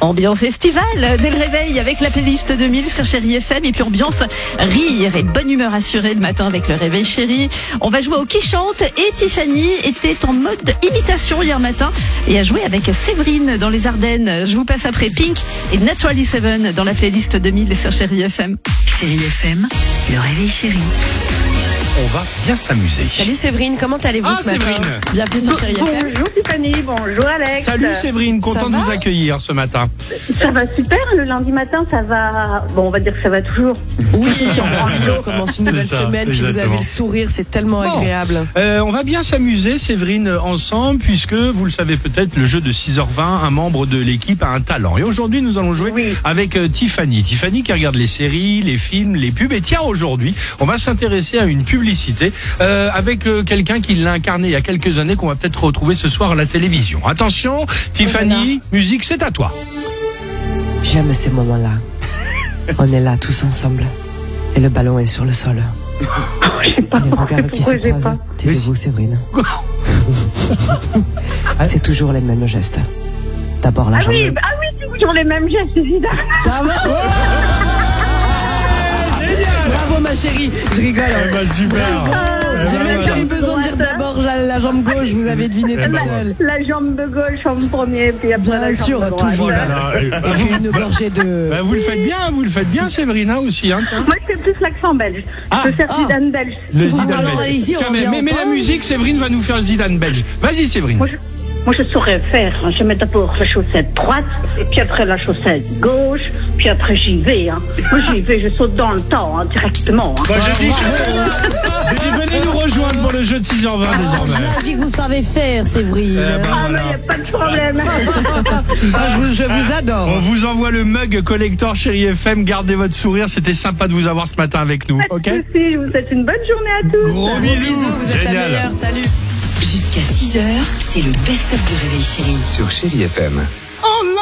Ambiance estivale dès le réveil avec la playlist 2000 sur Chérie FM et puis ambiance rire et bonne humeur assurée le matin avec le réveil chéri. On va jouer au qui chante et Tiffany était en mode imitation hier matin et a joué avec Séverine dans les Ardennes. Je vous passe après Pink et Naturally Seven dans la playlist 2000 sur Chérie FM. Chérie FM, le réveil chéri. On va bien s'amuser. Salut Séverine, comment allez-vous ce matin? Séverine. Bienvenue sur Chérie FM. Bonjour Tiffany, bonjour Alex. Salut Séverine, content de vous accueillir ce matin. Ça va super, le lundi matin ça va, bon on va dire que ça va toujours. Oui, on commence une nouvelle C'est ça, semaine, puis vous exactement. avez le sourire, c'est tellement agréable. On va bien s'amuser Séverine ensemble puisque vous le savez peut-être, le jeu de 6h20, un membre de l'équipe a un talent. Et aujourd'hui nous allons jouer avec Tiffany. Tiffany qui regarde les séries, les films, les pubs. Et tiens, aujourd'hui on va s'intéresser à une publicité avec quelqu'un qui l'a incarné il y a quelques années qu'on va peut-être retrouver ce soir à la télévision. Attention, Tiffany, musique c'est à toi. J'aime ces moments-là. On est là tous ensemble. Et le ballon est sur le sol. Les regards qui se croisent. Taisez-vous Séverine. C'est toujours les mêmes gestes. D'abord la jambe. Ah oui, c'est toujours les mêmes gestes, évidemment. Bravo ma chérie, je rigole. Super. J'ai même pas eu besoin de dire d'abord la jambe gauche, vous avez deviné toute seule. La jambe de gauche en premier, puis après la Bien jambe sûr, de droite. toujours. Et puis une gorgée de... Vous le faites bien Séverine aussi. Hein, tiens. Moi je fais plus l'accent belge. Je peux faire Zidane belge. Le Zidane alors, belge. allez-y, on Tiens, va bien mais la entendre. musique, Séverine va nous faire le Zidane belge. Vas-y Séverine. Moi je saurais faire, je mets d'abord la chaussette droite, puis après la chaussette gauche, puis après j'y vais. Moi j'y vais, je saute dans le temps directement. Moi j'ai dit venez nous rejoindre pour le jeu de 6h20 désormais. J'ai dit que vous savez faire, Séverine. Ah mais y a pas de problème. Je vous adore. On vous envoie le mug collector Chérie FM. Gardez votre sourire. C'était sympa de vous avoir ce matin avec nous. Pas Ok. de soucis, je vous souhaite une bonne journée à tous. Gros bisous. Vous êtes la meilleure, salut. Jusqu'à 6h, c'est le best-of du réveil chéri. Sur Chérie FM. Oh